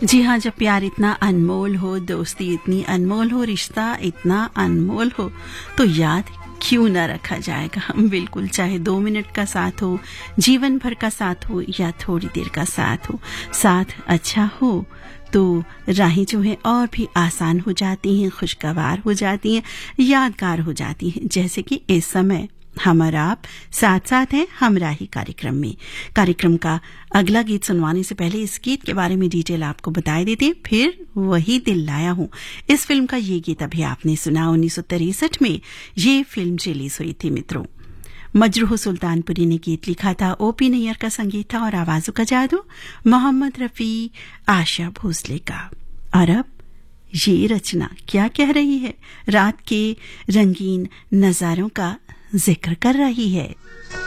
जी हाँ, जब प्यार इतना अनमोल हो, दोस्ती इतनी अनमोल हो, रिश्ता इतना अनमोल हो, तो याद क्यों न रखा जाएगा। हम बिल्कुल, चाहे 2 मिनट का साथ हो, जीवन भर का साथ हो या थोड़ी देर का साथ हो, साथ अच्छा हो तो राहें जो हैं और भी आसान हो जाती हैं, खुशगवार हो जाती हैं, यादगार हो जाती हैं। जैसे कि इस समय हम और आप साथ साथ हैं हमराही कार्यक्रम में। कार्यक्रम का अगला गीत सुनवाने से पहले इस गीत के बारे में डिटेल आपको बताए देते हैं। फिर वही दिल लाया हूं, इस फिल्म का ये गीत अभी आपने सुना। 1963 में ये फिल्म रिलीज हुई थी मित्रों। मजरूह सुल्तानपुरी ने गीत लिखा था, ओपी नैयर का संगीत था और आवाजों का जादू मोहम्मद रफी, आशा भोसले का। और अब ये रचना क्या कह रही है, रात के रंगीन नजारों का जिक्र कर रही है।